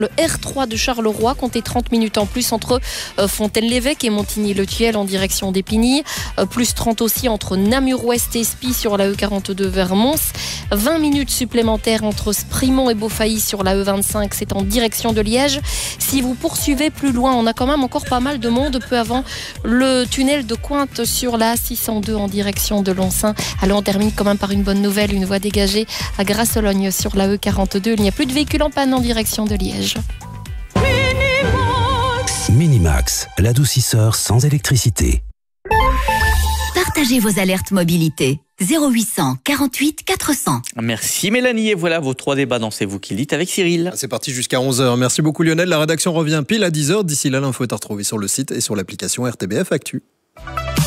Le R3 de Charleroi, comptez 30 minutes en plus entre Fontaine-l'Évêque et Montigny-le-Thiel en direction d'Épigny. Plus 30 aussi entre Namur-Ouest et Espy sur la E42 vers Mons. 20 minutes supplémentaires entre Sprimont et Beaufailly sur la E25, c'est en direction de Liège. Si vous poursuivez plus loin, on a quand même encore pas mal de monde peu avant le tunnel de Cointe sur la A602 en direction de Lonsin. Alors on termine quand même par une bonne nouvelle, une voie dégagée à Grasse-Sologne sur la E42. Il n'y a plus de véhicules en panne en direction de Liège. Minimax, l'adoucisseur sans électricité. Partagez vos alertes mobilité. 0800 48 400. Merci Mélanie, et voilà vos 3 débats dans C'est vous qui dites avec Cyril. C'est parti jusqu'à 11h. Merci beaucoup Lionel. La rédaction revient pile à 10h. D'ici là, l'info est à retrouver sur le site et sur l'application RTBF Actu.